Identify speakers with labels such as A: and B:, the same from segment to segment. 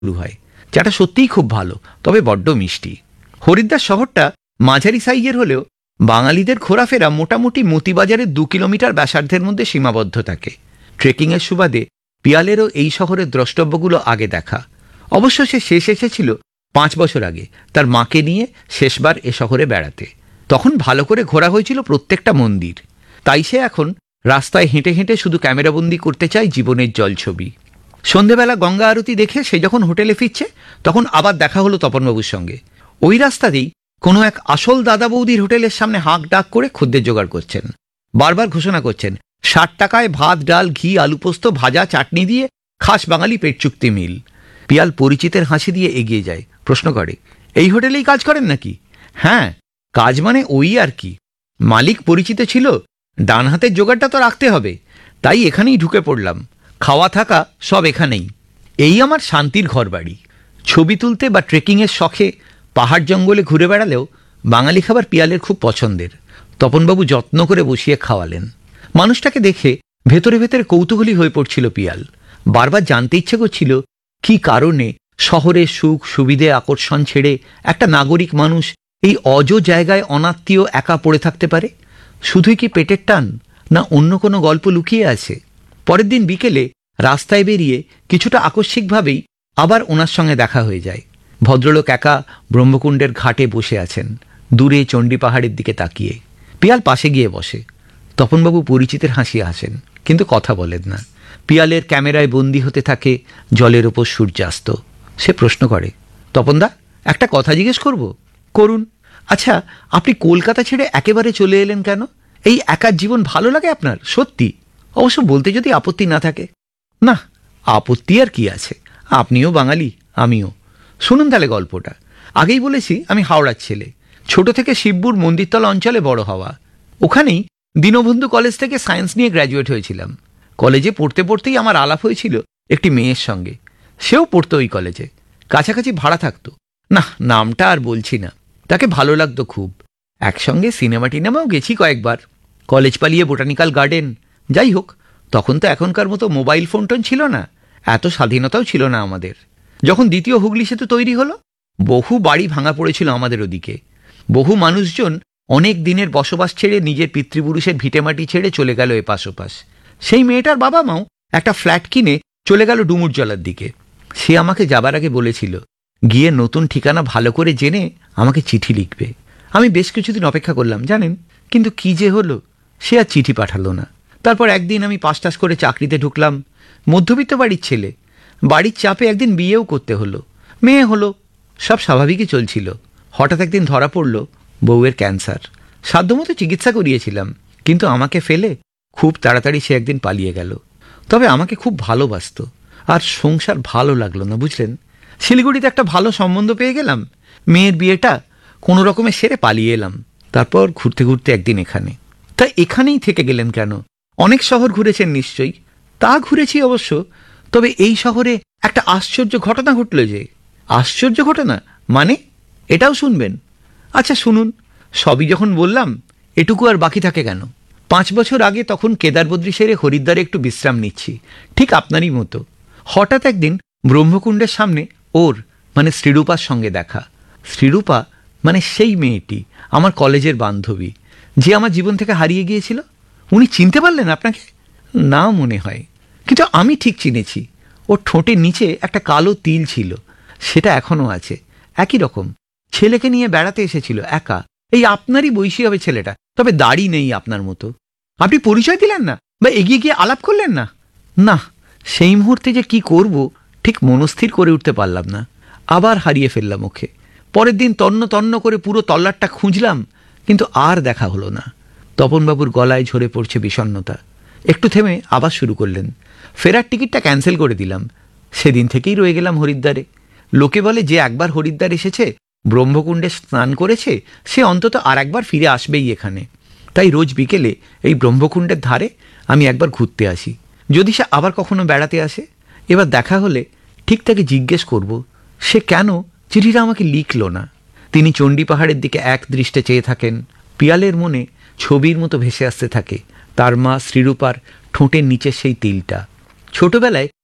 A: শুরু হয়, চাটা সত্যিই খুব ভালো, তবে বড্ড মিষ্টি। হরিদ্বার শহরটা মাঝারি সাইজের হলেও বাঙালিদের ঘোরাফেরা মোটামুটি মতিবাজারের 2 কিলোমিটার ব্যাসার্ধের মধ্যে সীমাবদ্ধ থাকে। ট্রেকিংয়ের সুবাদে পিয়ালেরও এই শহরের দ্রষ্টব্যগুলো আগে দেখা। অবশ্য সে শেষ এসেছিল 5 বছর আগে তার মাকে নিয়ে শেষবার এ শহরে বেড়াতে। তখন ভালো করে ঘোরা হয়েছিল প্রত্যেকটা মন্দির। তাই সে এখন রাস্তায় হেঁটে হেঁটে শুধু ক্যামেরাবন্দি করতে চায় জীবনের জলছবি। সন্ধেবেলা গঙ্গা আরতি দেখে সে যখন হোটেলে ফিরছে, তখন আবার দেখা হলো তপনবাবুর সঙ্গে। ওই রাস্তাতেই কোনো এক আসল দাদা বৌদির হোটেলের সামনে হাঁক ডাক করে খদ্দের জোগাড় করছেন। বারবার ঘোষণা করছেন 60 টাকায় ভাত, ডাল, ঘি, আলু পোস্ত, ভাজা, চাটনি দিয়ে খাস বাঙালি পেট চুক্তি মিল। পিয়াল পরিচিতের হাসি দিয়ে এগিয়ে যায়, প্রশ্ন করে, এই হোটেলেই কাজ করেন নাকি? হ্যাঁ, কাজ মানে ওই আর কি। মালিক পরিচিত ছিল, ডান হাতের জোগাড়টা তো রাখতে হবে, তাই এখানেই ঢুকে পড়লাম। খাওয়া থাকা সব এখানেই। এই আমার শান্তির ঘরবাড়ি। ছবি তুলতে বা ট্রেকিংয়ের শখে পাহাড় জঙ্গলে ঘুরে বেড়ালেও বাঙালি খাবার পিয়ালের খুব পছন্দের। তপনবাবু যত্ন করে বসিয়ে খাওয়ালেন। মানুষটাকে দেখে ভেতরে ভেতরে কৌতূহলী হয়ে পড়ছিল পিয়াল। বারবার জানতে ইচ্ছে করছিল কি কারণে শহরের সুখ সুবিধে আকর্ষণ ছেড়ে একটা নাগরিক মানুষ এই অজ জায়গায় অনাত্মীয় একা পড়ে থাকতে পারে। শুধুই কি পেটের টান, না অন্য কোনো গল্প লুকিয়ে আছে? পরের দিন বিকেলে রাস্তায় বেরিয়ে কিছুটা আকস্মিকভাবেই আবার ওনার সঙ্গে দেখা হয়ে যায়। ভদ্রলোক একা ব্রহ্মকুণ্ডের ঘাটে বসে আছেন, দূরে চণ্ডী পাহাড়ের দিকে তাকিয়ে। পিয়াল পাশে গিয়ে বসে। তপনবাবু পরিচিতের হাসি হাসেন, কিন্তু কথা বলেন না। পিয়ালের ক্যামেরায় বন্দি হতে থাকে জলের ওপর সূর্যাস্ত। সে প্রশ্ন করে, তপনদা, একটা কথা জিজ্ঞেস করব? করুন। আচ্ছা, আপনি কলকাতা ছেড়ে একেবারে চলে এলেন কেন? এই একার জীবন ভালো লাগে আপনার? সত্যি? অবশ্য বলতে যদি আপত্তি না থাকে। না, আপত্তি আর কি আছে, আপনিও বাঙালি, আমিও। শুনুন তাহলে গল্পটা। আগেই বলেছি আমি হাওড়ার ছেলে। ছোট থেকে শিবপুর মন্দিরতলা অঞ্চলে বড় হওয়া। ওখানেই দীনবন্ধু কলেজ থেকে সায়েন্স নিয়ে গ্র্যাজুয়েট হয়েছিলাম। কলেজে পড়তে পড়তেই আমার আলাপ হয়েছিল একটি মেয়ের সঙ্গে। সেও পড়তো ওই কলেজে, কাছাকাছি ভাড়া থাকতো। না, নামটা আর বলছি না। তাকে ভালো লাগতো খুব। একসঙ্গে সিনেমা টিনেমাও গেছি কয়েকবার। কলেজ পালিয়ে বোটানিক্যাল গার্ডেন। যাই হোক, তখন তো এখনকার মতো মোবাইল ফোন টোন ছিল না, এত স্বাধীনতাও ছিল না আমাদের। যখন দ্বিতীয় হুগলি সেতু তৈরি হলো, বহু বাড়ি ভাঙা পড়েছিল আমাদের ওদিকে। বহু মানুষজন অনেক দিনের বসবাস ছেড়ে নিজের পিতৃপুরুষের ভিটেমাটি ছেড়ে চলে গেল এপাশ ওপাশ। সেই মেয়েটার বাবা মাও একটা ফ্ল্যাট কিনে চলে গেল ডুমুরজলার দিকে। সে আমাকে যাবার আগে বলেছিল গিয়ে নতুন ঠিকানা ভালো করে জেনে আমাকে চিঠি লিখবে। আমি বেশ কিছুদিন অপেক্ষা করলাম জানেন, কিন্তু কি যে হলো, সে আর চিঠি পাঠালো না। তারপর একদিন আমি পাস টাস করে চাকরিতে ঢুকলাম। মধ্যবিত্ত বাড়ির ছেলে, বাড়ির চাপে একদিন বিয়েও করতে হলো, মেয়ে হলো, সব স্বাভাবিকই চলছিল। হঠাৎ একদিন ধরা পড়ল বউয়ের ক্যান্সার। সাধ্যমতো চিকিৎসা করিয়েছিলাম, কিন্তু আমাকে ফেলে খুব তাড়াতাড়ি সে একদিন পালিয়ে গেল। তবে আমাকে খুব ভালোবাসতো, আর সংসার ভালো লাগলো না, বুঝলেন। শিলিগুড়িতে একটা ভালো সম্বন্ধ পেয়ে গেলাম, মেয়ের বিয়েটা কোনো রকমে সেরে পালিয়ে এলাম। তারপর ঘুরতে ঘুরতে একদিন এখানে। তা এখানেই থেকে গেলেন কেন? অনেক শহর ঘুরেছেন নিশ্চয়ই। তা ঘুরেছি অবশ্য, তবে এই শহরে একটা আশ্চর্য ঘটনা ঘটল যে। আশ্চর্য ঘটনা মানে? এটাও শুনবেন? আচ্ছা শুনুন, সবই যখন বললাম এটুকু আর বাকি থাকে কেন। 5 বছর আগে তখন কেদারবদ্রী সেরে হরিদ্বারে একটু বিশ্রাম নিচ্ছি, ঠিক আপনারই মতো। হঠাৎ একদিন ব্রহ্মকুণ্ডের সামনে ওর মানে শ্রীরূপার সঙ্গে দেখা। শ্রীরূপা মানে সেই মেয়েটি, আমার কলেজের বান্ধবী, যে আমার জীবন থেকে হারিয়ে গিয়েছিল। উনি চিনতে পারলেন আপনাকে? না মনে হয়, কিন্তু আমি ঠিক চিনেছি। ওর ঠোঁটের নিচে একটা কালো তিল ছিল, সেটা এখনো আছে, একই রকম। ছেলেকে নিয়ে বেড়াতে এসেছিল একা। এই আপনারই বয়সী হবে ছেলেটা, তবে দাড়ি নেই আপনার মতো। আপনি পরিচয় দিলেন না বা এগিয়ে গিয়ে আলাপ করলেন না? না, সেই মুহূর্তে যে কি করব ঠিক মনস্থির করে উঠতে পারলাম না। আবার হারিয়ে ফেললাম ওকে। পরের দিন তন্ন তন্ন করে পুরো তল্লাটটা খুঁজলাম, কিন্তু আর দেখা হলো না। তপনবাবুর গলায় ঝরে পড়ছে বিষণ্ণতা। একটু থেমে আবার শুরু করলেন, ফেরার টিকিটটা ক্যান্সেল করে দিলাম। সেদিন থেকেই রয়ে গেলাম হরিদ্বারে। লোকে বলে যে একবার হরিদ্বার এসেছে, ব্রহ্মকুণ্ডে স্নান করেছে, সে অন্তত আর একবার ফিরে আসবেই এখানে। তাই রোজ বিকেলে এই ব্রহ্মকুণ্ডের ধারে আমি একবার ঘুরতে আসি, যদি সে আবার কখনো বেড়াতে আসে। এবার দেখা হলে ঠিক তাকে জিজ্ঞেস করব সে কেন চিঠিটা আমাকে লিখল না। তিনি চণ্ডী পাহাড়ের দিকে এক দৃষ্টে চেয়ে থাকেন। পিয়ালের মনে ছবির মতো ভেসে আসতে থাকে তার মা শ্রীরূপার ঠোঁটের নিচে সেই তিলটা। ছোটবেলায়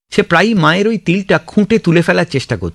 A: সে প্রায়ই মায়ের ওই তিলটা খুঁটে তুলে ফেলার চেষ্টা করত।